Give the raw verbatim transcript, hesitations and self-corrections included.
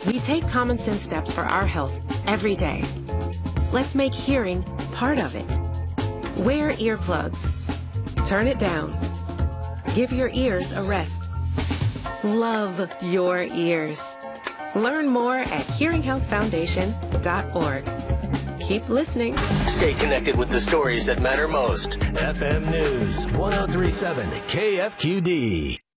We take common sense steps for our health every day. Let's make hearing part of it. Wear earplugs. Turn it down. Give your ears a rest. Love your ears. Learn more at hearing health foundation dot org. Keep listening. Stay connected with the stories that matter most. F M News, one oh three point seven K F Q D.